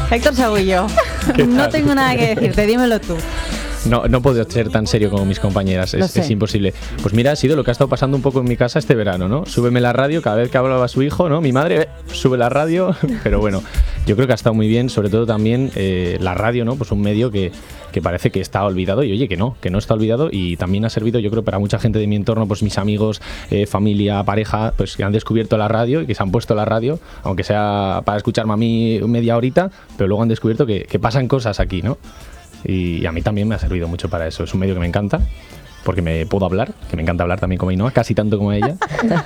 Héctor Sagullo, no tengo nada que decirte, dímelo tú. No puedo ser tan serio como mis compañeras, es imposible. Pues mira, ha sido lo que ha estado pasando un poco en mi casa este verano, ¿no? Súbeme la radio, cada vez que hablaba su hijo, ¿no? Mi madre, sube la radio, pero bueno, yo creo que ha estado muy bien, sobre todo también la radio, ¿no? Pues un medio que parece que está olvidado y oye, que no está olvidado y también ha servido, yo creo, para mucha gente de mi entorno, pues mis amigos, familia, pareja, pues que han descubierto la radio y que se han puesto la radio, aunque sea para escucharme a mí media horita, pero luego han descubierto que pasan cosas aquí, ¿no? Y a mí también me ha servido mucho para eso. Es un medio que me encanta, porque me puedo hablar, que me encanta hablar también como Ainhoa, casi tanto como ella,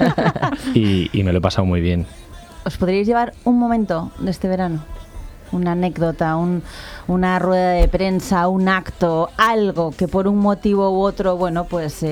y me lo he pasado muy bien. ¿Os podríais llevar un momento de este verano? Una anécdota, una rueda de prensa, un acto, algo que por un motivo u otro, bueno, pues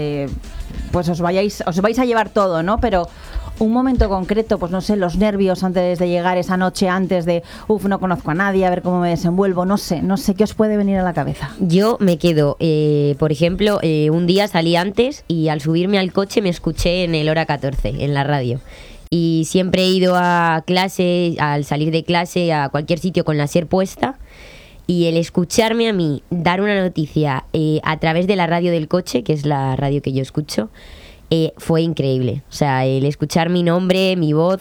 os vais a llevar todo, ¿no? Pero un momento concreto, pues no sé, los nervios antes de llegar, esa noche antes de, no conozco a nadie, a ver cómo me desenvuelvo, no sé qué os puede venir a la cabeza. Yo me quedo, por ejemplo, un día salí antes y al subirme al coche me escuché en el Hora 14, en la radio. Y siempre he ido a clase, al salir de clase, a cualquier sitio con la SER puesta. Y el escucharme a mí dar una noticia a través de la radio del coche, que es la radio que yo escucho, fue increíble. O sea, el escuchar mi nombre, mi voz,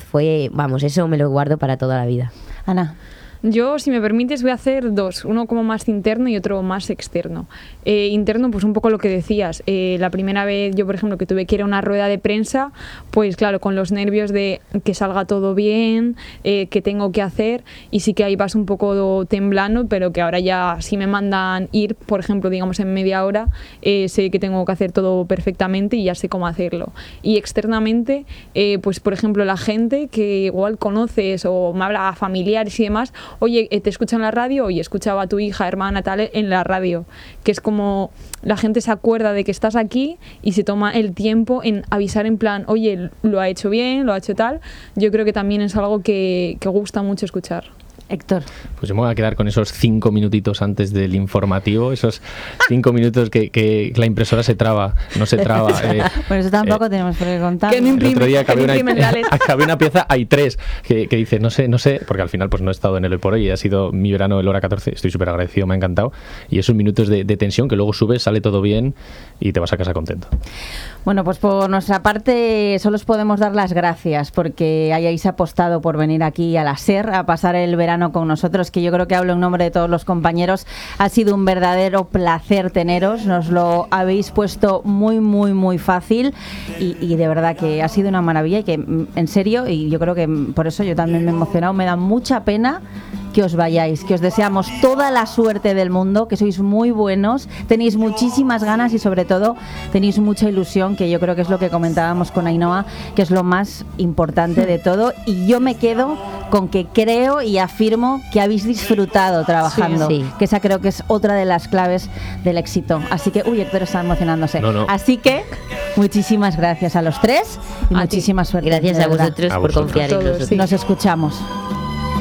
eso me lo guardo para toda la vida. Ana. Yo, si me permites, voy a hacer dos, uno como más interno y otro más externo. Interno, pues un poco lo que decías. La primera vez yo, por ejemplo, que tuve que ir a una rueda de prensa, pues claro, con los nervios de que salga todo bien, que tengo que hacer, y sí que ahí vas un poco temblando, pero que ahora ya si me mandan ir, por ejemplo, digamos en media hora, sé que tengo que hacer todo perfectamente y ya sé cómo hacerlo. Y externamente, pues por ejemplo, la gente que igual conoces o me habla a familiares y demás, oye, te escuchan en la radio, oye, escuchaba a tu hija, hermana, tal, en la radio, que es como la gente se acuerda de que estás aquí y se toma el tiempo en avisar en plan, oye, lo ha hecho bien, lo ha hecho tal. Yo creo que también es algo que gusta mucho escuchar. Héctor. Pues yo me voy a quedar con esos 5 minutitos antes del informativo, esos 5 minutos que la impresora no se traba. Bueno, eso tampoco tenemos por qué contar. Que no el otro día acabé una pieza, hay 3, que dice, no sé, porque al final pues no he estado en el Hoy por Hoy, ha sido mi verano el Hora 14, estoy súper agradecido, me ha encantado, y esos minutos de tensión que luego subes, sale todo bien y te vas a casa contento. Bueno, pues por nuestra parte solo os podemos dar las gracias porque hayáis apostado por venir aquí a la SER a pasar el verano con nosotros, que yo creo que hablo en nombre de todos los compañeros. Ha sido un verdadero placer teneros, nos lo habéis puesto muy, muy, muy fácil y de verdad que ha sido una maravilla y que en serio, y yo creo que por eso yo también me he emocionado, me da mucha pena que os vayáis, que os deseamos toda la suerte del mundo, que sois muy buenos, tenéis muchísimas ganas y sobre todo tenéis mucha ilusión, que yo creo que es lo que comentábamos con Ainhoa, que es lo más importante de todo, y yo me quedo con que creo y afirmo que habéis disfrutado trabajando, sí. Que esa creo que es otra de las claves del éxito. Así que, Héctor está emocionándose. No. Así que muchísimas gracias a los 3 y muchísima suerte. Gracias a vosotros por confiar en nosotros. Nos escuchamos.